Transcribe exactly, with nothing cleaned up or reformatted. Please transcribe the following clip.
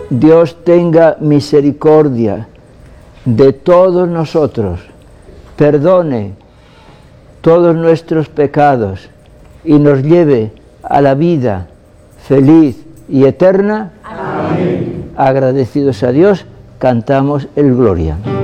Dios tenga misericordia de todos nosotros, perdone todos nuestros pecados y nos lleve a la vida feliz y eterna. Amén. Agradecidos a Dios, cantamos el Gloria.